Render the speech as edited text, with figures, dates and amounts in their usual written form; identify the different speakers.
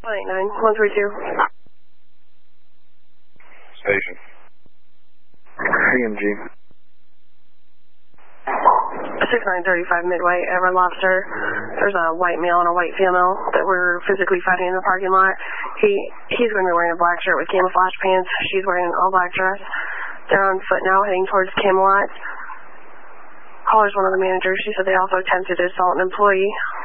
Speaker 1: 189, 132.
Speaker 2: Station.
Speaker 3: AMG.
Speaker 1: 6935 Midway at Red Lobster. There's a white male and a white female that were physically fighting in the parking lot. He's going to be wearing a black shirt with camouflage pants. She's wearing an all-black dress. They're on foot now, heading towards Camelot. Caller's one of the managers. She said they also attempted to assault an employee.